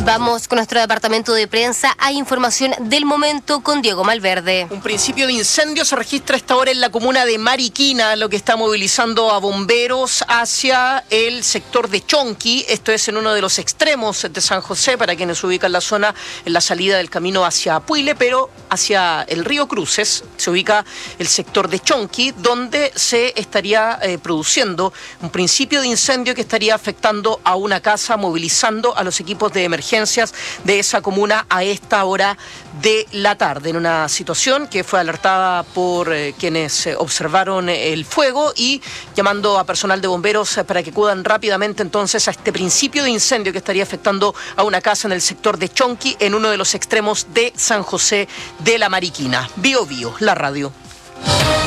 Vamos con nuestro departamento de prensa. Hay información del momento con Diego Malverde. Un principio de incendio se registra a esta hora en la comuna de Mariquina, lo que está movilizando a bomberos hacia el sector de Chonqui. Esto es en uno de los extremos de San José, para quienes ubican la zona en la salida del camino hacia Apuile, pero hacia el río Cruces se ubica el sector de Chonqui, donde se estaría produciendo un principio de incendio que estaría afectando a una casa, movilizando a los equipos de emergencias de esa comuna a esta hora de la tarde, en una situación que fue alertada por quienes observaron el fuego y llamando a personal de bomberos para que acudan rápidamente entonces a este principio de incendio que estaría afectando a una casa en el sector de Chonqui, en uno de los extremos de San José de la Mariquina. Bio Bio, la radio.